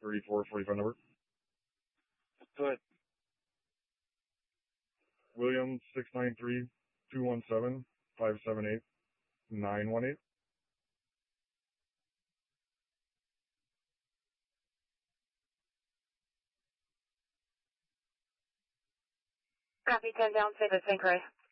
3445 number. Go ahead. William 693-217-578-918. Copy 10 down, say the St. Croix.